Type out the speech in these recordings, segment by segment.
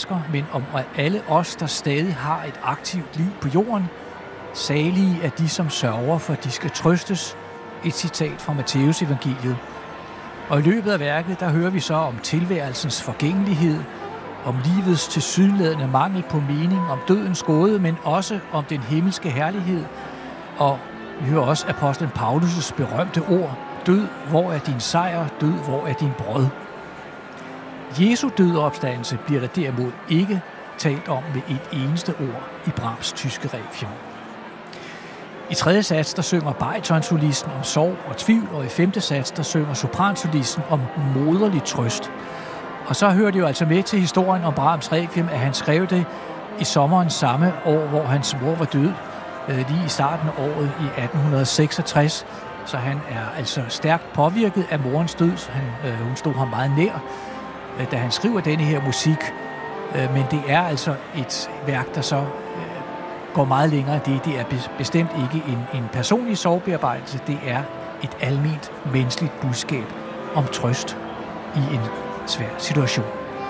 mennesker, men om alle os, der stadig har et aktivt liv på jorden. Salige er de, som sørger, for de skal trøstes. Et citat fra Matteus evangeliet. Og i løbet af værket, der hører vi så om tilværelsens forgængelighed, om livets tilsyneladende mangel på mening, om dødens gåde, men også om den himmelske herlighed. Og vi hører også apostlen Paulus' berømte ord: Død, hvor er din sejr? Død, hvor er din brød? Jesu død og opstandelse bliver der derimod ikke talt om med et eneste ord i Brahms tyske requiem. I tredje sats, der synger baritonsolisten om sorg og tvivl, og i femte sats, der synger sopransolisten om moderlig trøst. Og så hører det jo altså med til historien om Brahms requiem, at han skrev det i sommeren samme år, hvor hans mor var død, lige i starten af året i 1866. Så han er altså stærkt påvirket af morens død. Hun stod ham meget nær, da han skriver denne her musik. Men det er altså et værk, der så går meget længere end det. Det er bestemt ikke en personlig sorgbearbejdelse. Det er et alment menneskeligt budskab om trøst i en svær situation.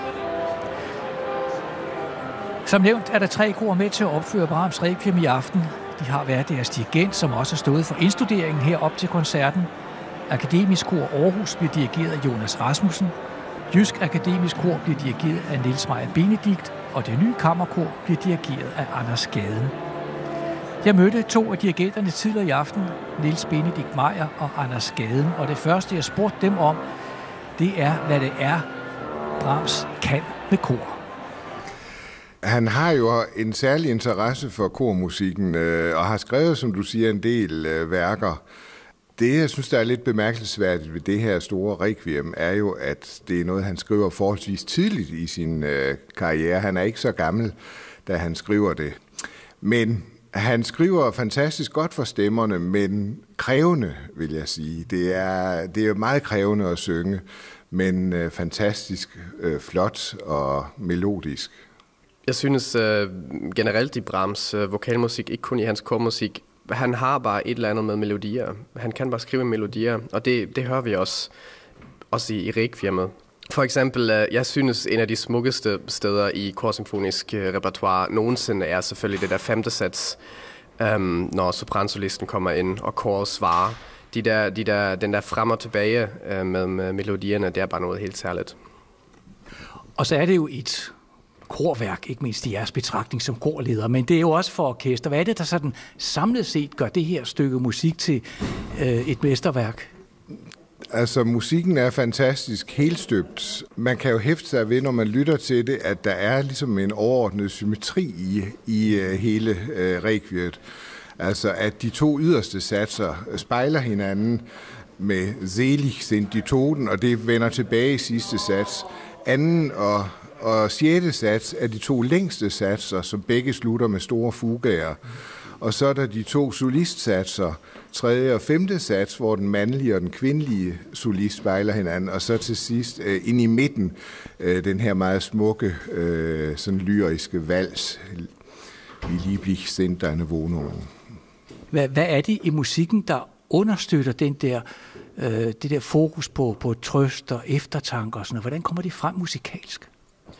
Som nævnt er der 3 kor med til at opføre Brahms requiem i aften. De har været deres dirigent, som også har stået for indstuderingen herop til koncerten. Akademisk Kor Aarhus bliver dirigeret af Jonas Rasmussen. Jysk Akademisk Kor bliver dirigeret af Niels Meyer Benedikt, og det nye kammerkor bliver dirigeret af Anders Gaden. Jeg mødte 2 af dirigenterne tidligere i aften, Niels Benedikt Meyer og Anders Gaden, og det første, jeg spurgte dem om, det er, hvad det er, Brahms kan med kor. Han har jo en særlig interesse for kormusikken, og har skrevet, som du siger, en del værker. Det, jeg synes, der er lidt bemærkelsesværdigt ved det her store requiem, er jo, at det er noget, han skriver forholdsvis tidligt i sin karriere. Han er ikke så gammel, da han skriver det. Men han skriver fantastisk godt for stemmerne, men krævende, vil jeg sige. Det er meget krævende at synge, men fantastisk flot og melodisk. Jeg synes generelt i Brahms vokalmusik, ikke kun i hans kormusik, han har bare et eller andet med melodier. Han kan bare skrive melodier, og det hører vi også i requiemmet. For eksempel, jeg synes, en af de smukkeste steder i korsymfonisk repertoire nogensinde er selvfølgelig det der 5. sats, når sopransolisten kommer ind, og koret svarer. Den der frem og tilbage med melodierne, det er bare noget helt særligt. Og så er det jo et korværk, ikke mindst i jeres betragtning som korleder, men det er jo også for orkester. Hvad er det, der sådan samlet set gør det her stykke musik til et mesterværk? Altså, musikken er fantastisk helstøbt. Man kan jo hæfte sig ved, når man lytter til det, at der er ligesom en overordnet symmetri i hele requiet. Altså, at de 2 yderste satser spejler hinanden med selig sind die Toten, og det vender tilbage i sidste sats. Anden og 6. sats er de 2 længste satser, som begge slutter med store fugaer. Og så er der de 2 solistsatser, 3. og 5. sats, hvor den mandlige og den kvindelige solist spejler hinanden, og så til sidst ind i midten den her meget smukke, sådan lyriske vals, Wie lieblich sind deine Wohnungen. Hvad er det i musikken, der understøtter det der fokus på trøst og eftertanker og sådan noget? Hvordan kommer det frem musikalsk?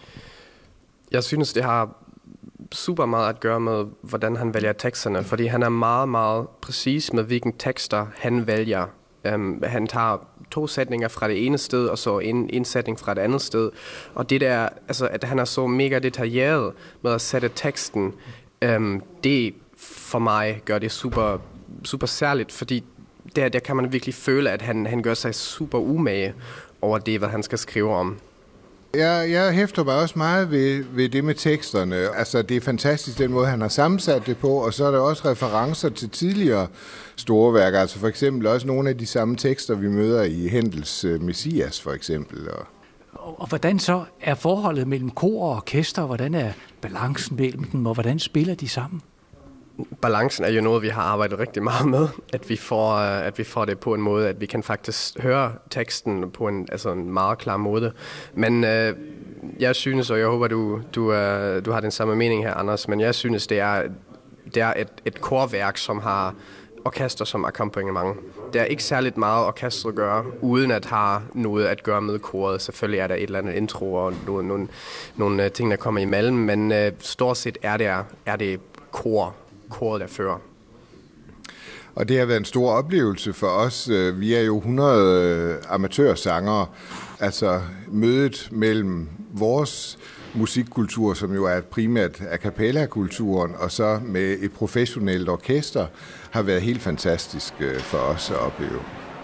Jeg synes, det har super meget at gøre med, hvordan han vælger teksterne, fordi han er meget, meget præcis med, hvilken tekster han vælger. Han tager 2 sætninger fra det ene sted, og så en sætning fra det andet sted. Og det der, altså, at han er så mega detaljeret med at sætte teksten, det for mig gør det super, super særligt, fordi der kan man virkelig føle, at han gør sig super umage over det, hvad han skal skrive om. Jeg hæfter mig også meget ved det med teksterne. Altså, det er fantastisk den måde, han har sammensat det på, og så er der også referencer til tidligere store værker. Altså for eksempel også nogle af de samme tekster, vi møder i Händels Messias, for eksempel. Og hvordan så er forholdet mellem kor og orkester? Hvordan er balancen mellem dem, og hvordan spiller de sammen? Balancen er jo noget, vi har arbejdet rigtig meget med, at vi får det på en måde, at vi kan faktisk høre teksten på en meget klar måde. Men jeg synes, og jeg håber, du har den samme mening her, Anders, men jeg synes, det er et korværk, som har orkester som akkompagnement. Der er ikke særligt meget orkestret gør, uden at have noget at gøre med koret. Selvfølgelig er der et eller andet intro og nogle ting, der kommer imellem, men stort set er det koret, der fører. Og det har været en stor oplevelse for os. Vi er jo 100 amatørsangere, altså mødet mellem vores musikkultur, som jo er primært a cappella-kulturen, og så med et professionelt orkester, har været helt fantastisk for os at opleve.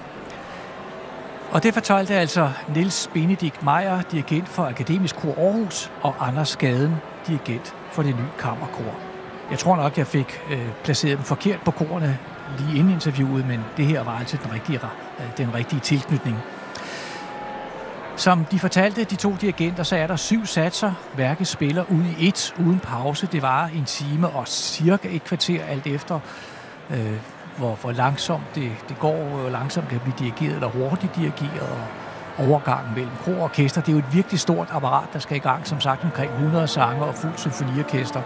Og det fortalte altså Niels Benedikt Meyer, dirigent for Akademisk Kor Aarhus, og Anders Skaden, dirigent for Det Ny Kammerkor. Jeg tror nok, jeg fik placeret dem forkert på korene lige inden interviewet, men det her var altså den rigtige tilknytning. Som de fortalte, de to dirigenter, så er der 7 satser. Værket spiller ud i et uden pause. Det varer en time og cirka et kvarter, alt efter hvor langsomt det går, hvor langsomt det bliver dirigeret eller hurtigt dirigeret, og overgangen mellem kor og orkester. Det er jo et virkelig stort apparat, der skal i gang, som sagt omkring 100 sanger og fuldt symfoniorkester.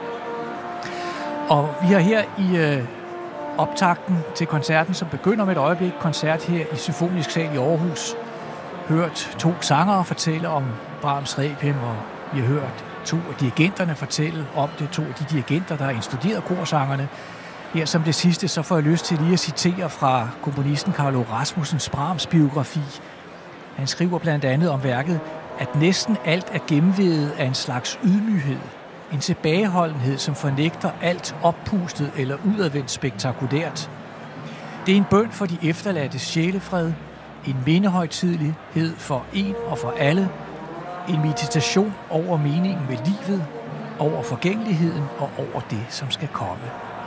Og vi har her i optakten til koncerten, som begynder med et øjeblik, koncert her i Symfonisk Sal i Aarhus, hørt 2 sangere fortælle om Brahms Requiem, og vi har hørt 2 af dirigenterne fortælle om det, 2 af de dirigenter, der har instuderet korsangerne. Her som det sidste, så får jeg lyst til lige at citere fra komponisten Carlo Rasmussens Brahms biografi. Han skriver blandt andet om værket, at næsten alt er gennemvævet af en slags ydmyghed, en tilbageholdenhed, som fornægter alt oppustet eller udadvendt spektakulært. Det er en bøn for de efterladte sjælefred, en mindehøjtidelighed for en og for alle, en meditation over meningen med livet, over forgængeligheden og over det, som skal komme.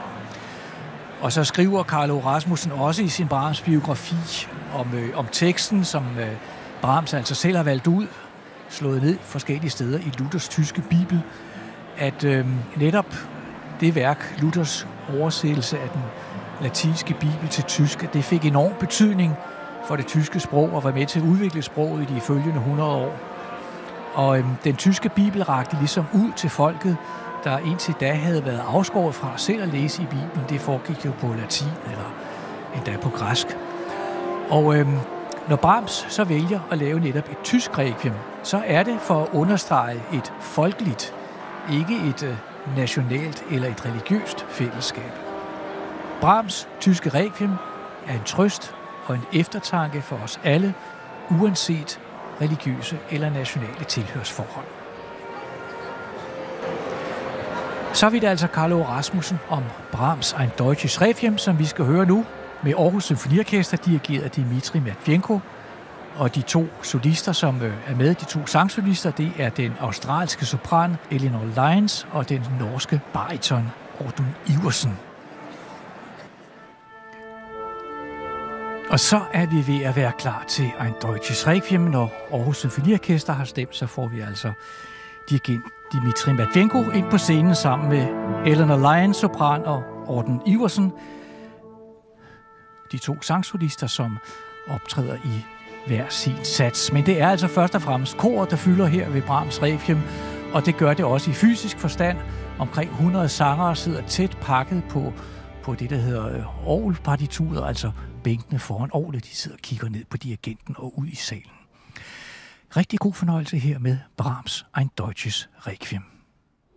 Og så skriver Carlo Rasmussen også i sin Brahms biografi om teksten, som Brahms altså selv har valgt ud, slået ned forskellige steder i Luthers tyske bibel, at netop det værk, Luthers oversættelse af den latinske bibel til tysk, det fik enorm betydning for det tyske sprog og var med til at udvikle sproget i de følgende 100 år. Og den tyske bibel rakte ligesom ud til folket, der indtil da havde været afskåret fra selv at læse i Bibelen. Det foregik jo på latin eller endda på græsk. Og når Brahms så vælger at lave netop et tysk requiem, så er det for at understrege et folkeligt, ikke et nationalt eller et religiøst fællesskab. Brahms tyske requiem er en trøst og en eftertanke for os alle, uanset religiøse eller nationale tilhørsforhold. Så er det altså Carlo Rasmussen om Brahms Ein Deutsches Requiem, som vi skal høre nu, med Aarhus Symfoniorkester, dirigeret af Dmitri Matvienko. Og de 2 solister, som er med, de 2 sangsolister, det er den australske sopran Eleanor Lyons og den norske bariton Audun Iversen. Og så er vi ved at være klar til Ein Deutsches Requiem. Når Aarhus Symfoniorkester har stemt, så får vi altså dirigent Dmitri Matvienko ind på scenen sammen med Eleanor Lyons, sopran, og Audun Iversen. De 2 sangsolister, som optræder i hver sin sats. Men det er altså først og fremmest koret, der fylder her ved Brahms Requiem, og det gør det også i fysisk forstand. Omkring 100 sangere sidder tæt pakket på det, der hedder orgelpartituret, altså bænkene foran orglet. De sidder og kigger ned på dirigenten og ud i salen. Rigtig god fornøjelse her med Brahms Ein Deutsches Requiem.